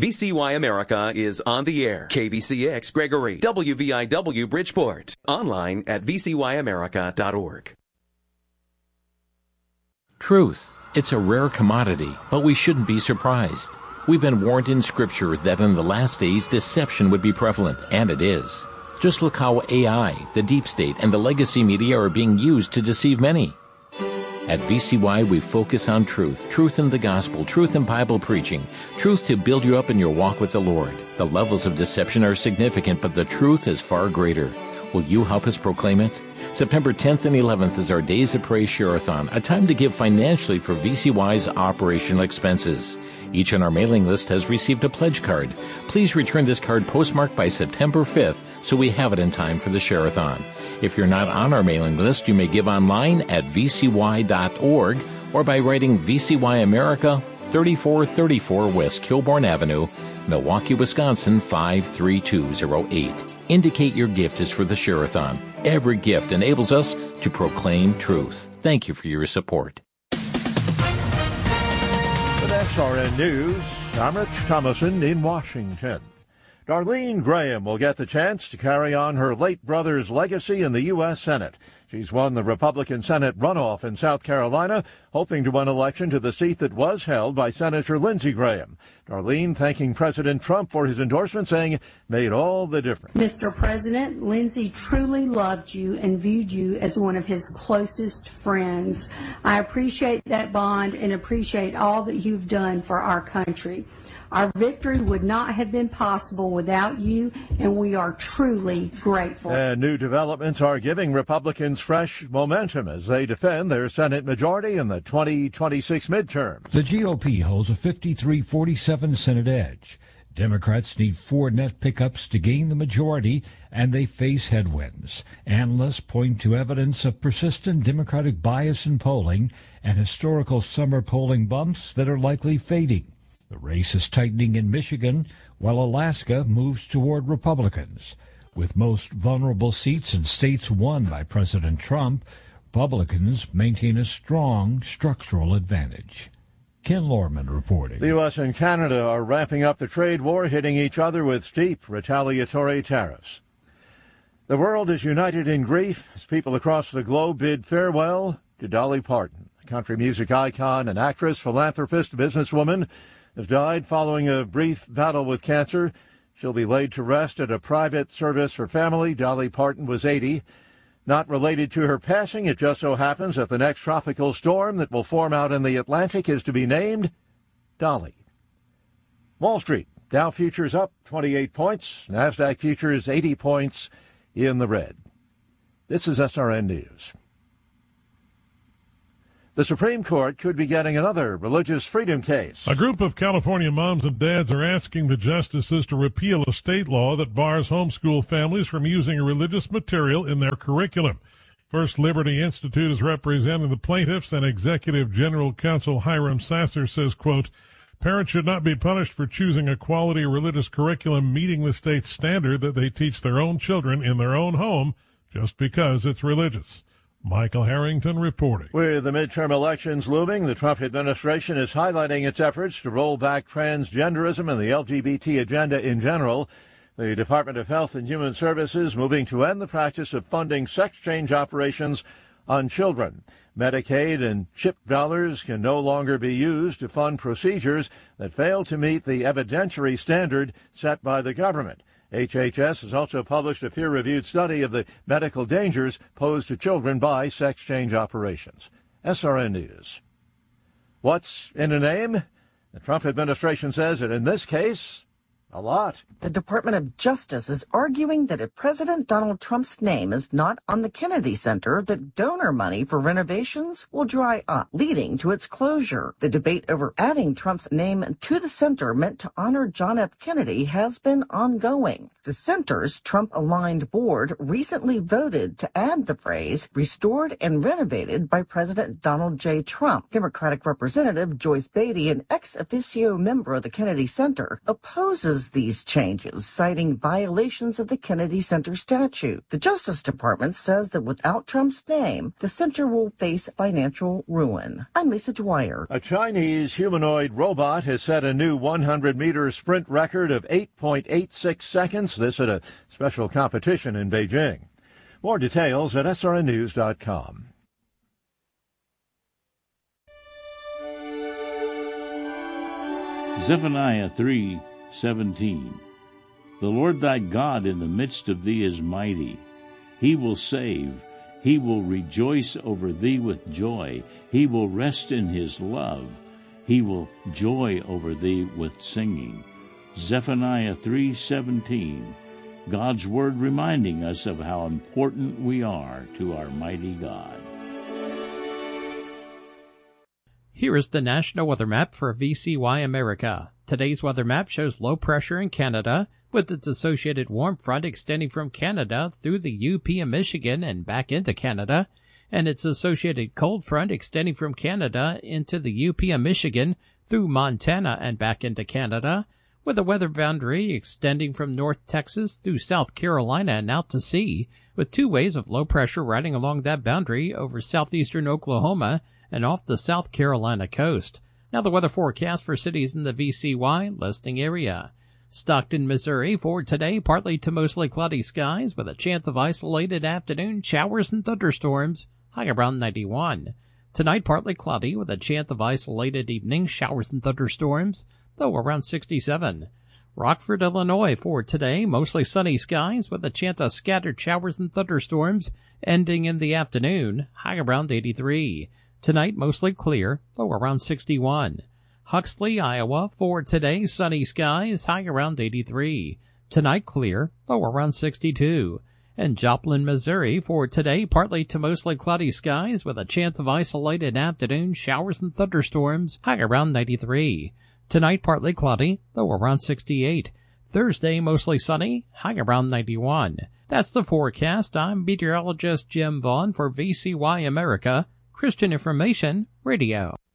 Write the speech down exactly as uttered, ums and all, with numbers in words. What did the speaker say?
V C Y America is on the air. K B C X Gregory, W V I W Bridgeport. Online at v c y america dot org. Truth. It's a rare commodity, but we shouldn't be surprised. We've been warned in Scripture that in the last days deception would be prevalent, and it is. Just look how A I, the deep state, and the legacy media are being used to deceive many. At V C Y, we focus on truth, truth in the gospel, truth in Bible preaching, truth to build you up in your walk with the Lord. The levels of deception are significant, but the truth is far greater. Will you help us proclaim it? September tenth and eleventh is our Days of Praise Share-a-thon, a time to give financially for V C Y's operational expenses. Each on our mailing list has received a pledge card. Please return this card postmarked by September fifth so we have it in time for the Share-a-thon. If you're not on our mailing list, you may give online at v c y dot org or by writing V C Y America, thirty-four thirty-four West Kilbourne Avenue, Milwaukee, Wisconsin five three two zero eight. Indicate your gift is for the Share-a-thon. Every gift enables us to proclaim truth. Thank you for your support. With S R N News, I'm Rich Thomason in Washington. Darlene Graham will get the chance to carry on her late brother's legacy in the U S Senate. She's won the Republican Senate runoff in South Carolina, hoping to win election to the seat that was held by Senator Lindsey Graham. Darlene thanking President Trump for his endorsement, saying it made all the difference. Mister President, Lindsey truly loved you and viewed you as one of his closest friends. I appreciate that bond and appreciate all that you've done for our country. Our victory would not have been possible without you, and we are truly grateful. And new developments are giving Republicans fresh momentum as they defend their Senate majority in the twenty twenty-six midterms. The G O P holds a fifty-three forty-seven Senate edge. Democrats need four net pickups to gain the majority, and they face headwinds. Analysts point to evidence of persistent Democratic bias in polling and historical summer polling bumps that are likely fading. The race is tightening in Michigan, while Alaska moves toward Republicans. With most vulnerable seats in states won by President Trump, Republicans maintain a strong structural advantage. Ken Lorman reporting. The U S and Canada are ramping up the trade war, hitting each other with steep retaliatory tariffs. The world is united in grief as people across the globe bid farewell to Dolly Parton. The country music icon and actress, philanthropist, businesswoman has died following a brief battle with cancer. She'll be laid to rest at a private service for family. Dolly Parton was eighty. Not related to her passing, it just so happens that the next tropical storm that will form out in the Atlantic is to be named Dolly. Wall Street, Dow futures up twenty-eight points, NASDAQ futures eighty points in the red. This is S R N News. The Supreme Court could be getting another religious freedom case. A group of California moms and dads are asking the justices to repeal a state law that bars homeschool families from using religious material in their curriculum. First Liberty Institute is representing the plaintiffs, and Executive General Counsel Hiram Sasser says, quote, parents should not be punished for choosing a quality religious curriculum meeting the state's standard that they teach their own children in their own home just because it's religious. Michael Harrington reporting. With the midterm elections looming, the Trump administration is highlighting its efforts to roll back transgenderism and the L G B T agenda in general. The Department of Health and Human Services moving to end the practice of funding sex change operations on children. Medicaid and CHIP dollars can no longer be used to fund procedures that fail to meet the evidentiary standard set by the government. H H S has also published a peer-reviewed study of the medical dangers posed to children by sex change operations. S R N News. What's in a name? The Trump administration says that in this case, a lot. The Department of Justice is arguing that if President Donald Trump's name is not on the Kennedy Center, that donor money for renovations will dry up, leading to its closure. The debate over adding Trump's name to the center meant to honor John F. Kennedy has been ongoing. The center's Trump-aligned board recently voted to add the phrase, restored and renovated by President Donald J. Trump. Democratic Representative Joyce Beatty, an ex officio member of the Kennedy Center, opposes opposes these changes, citing violations of the Kennedy Center statute. The Justice Department says that without Trump's name, the center will face financial ruin. I'm Lisa Dwyer. A Chinese humanoid robot has set a new one hundred meter sprint record of eight point eight six seconds. This at a special competition in Beijing. More details at S R N news dot com. Zephaniah three seventeen. The Lord thy God in the midst of thee is mighty. He will save. He will rejoice over thee with joy. He will rest in his love. He will joy over thee with singing. Zephaniah three seventeen. God's word reminding us of how important we are to our mighty God. Here is the National Weather Map for V C Y America. Today's weather map shows low pressure in Canada, with its associated warm front extending from Canada through the U P and Michigan and back into Canada, and its associated cold front extending from Canada into the U P and Michigan through Montana and back into Canada, with a weather boundary extending from North Texas through South Carolina and out to sea, with two waves of low pressure riding along that boundary over southeastern Oklahoma and off the South Carolina coast. Now the weather forecast for cities in the V C Y listing area. Stockton, Missouri, for today, partly to mostly cloudy skies with a chance of isolated afternoon showers and thunderstorms, high around ninety-one. Tonight, partly cloudy with a chance of isolated evening showers and thunderstorms, though around sixty-seven. Rockford, Illinois, for today, mostly sunny skies with a chance of scattered showers and thunderstorms, ending in the afternoon, high around eighty-three. Tonight, mostly clear, low around sixty-one. Huxley, Iowa, for today, sunny skies, high around eighty-three. Tonight, clear, low around sixty-two. And Joplin, Missouri, for today, partly to mostly cloudy skies with a chance of isolated afternoon showers and thunderstorms, high around ninety-three. Tonight, partly cloudy, low around sixty-eight. Thursday, mostly sunny, high around ninety-one. That's the forecast. I'm meteorologist Jim Vaughn for V C Y America, Christian Information Radio.